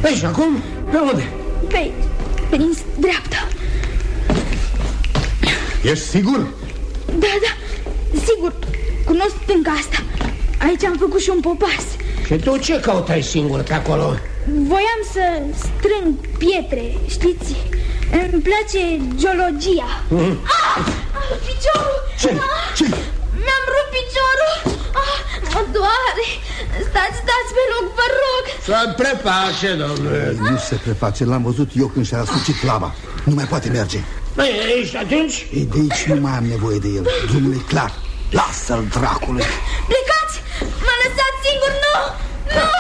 Aici, acum? Pe unde? Pe din dreapta. Ești sigur? Da, sigur. Cunosc stânga asta. Aici am făcut și un popas. Și tu ce căutai singur pe acolo? Voiam să strâng pietre, știți? Îmi place geologia. Piciorul! Ce? Mi-am rupt piciorul. Mă doare. Stați pe loc, vă rog. Să preface, domnule. Nu se preface, l-am văzut eu când și-a asucit lava. Nu mai poate merge. Ești atunci? E, de aici nu mai am nevoie de el. Drumul e clar. Lasă-l, dracule. Plecați! M-a lăsat singur, nu!